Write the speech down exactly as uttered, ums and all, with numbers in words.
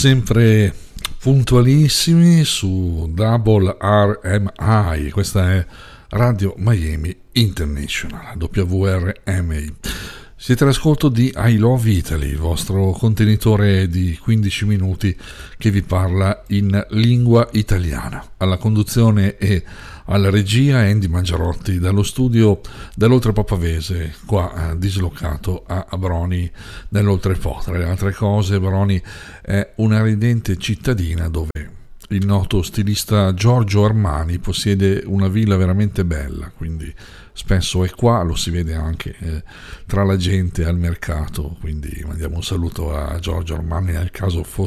sempre puntualissimi su Double R M I. Questa è Radio Miami International, W R M I. Siete all'ascolto di I Love Italy, il vostro contenitore di quindici minuti che vi parla in lingua italiana. Alla conduzione e alla regia Andy Mangiarotti, dallo studio dell'Oltrepo Pavese, qua eh, dislocato a Broni nell'Oltrepo. Tra le altre cose, Broni è una ridente cittadina dove il noto stilista Giorgio Armani possiede una villa veramente bella, quindi spesso è qua, lo si vede anche eh, tra la gente al mercato, quindi mandiamo un saluto a Giorgio Armani nel caso fosse